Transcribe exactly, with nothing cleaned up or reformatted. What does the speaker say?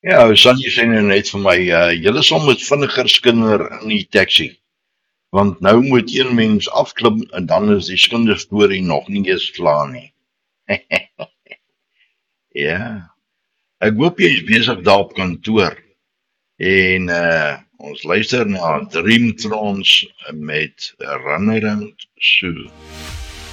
Ja, Sannie sê nou net vir my, uh, julle sal met vinniger skinder in die taxi, want nou moet een mens afklim en dan is die skinderstorie nog nie eens klaar nie. Ja, ek hoop jy is besig daar op kantoor en uh, ons luister na Dreamtrons met Run Around Sue.